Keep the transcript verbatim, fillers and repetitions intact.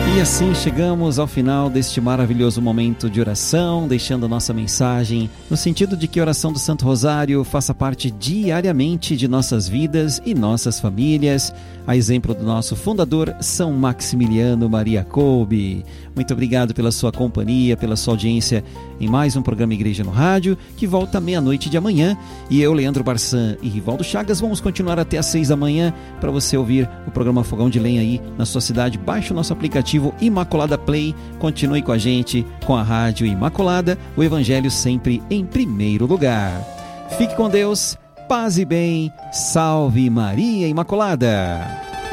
E assim chegamos ao final deste maravilhoso momento de oração, deixando a nossa mensagem no sentido de que a oração do Santo Rosário faça parte diariamente de nossas vidas e nossas famílias, a exemplo do nosso fundador, São Maximiliano Maria Kolbe. Muito obrigado pela sua companhia, pela sua audiência em mais um programa Igreja no Rádio, que volta à meia-noite de amanhã. E eu, Leandro Barçan e Rivaldo Chagas, vamos continuar até às seis da manhã para você ouvir o programa Fogão de Lenha aí na sua cidade. Baixe o nosso aplicativo Imaculada Play, continue com a gente, com a Rádio Imaculada, o Evangelho sempre em primeiro lugar. Fique com Deus, paz e bem, salve Maria Imaculada!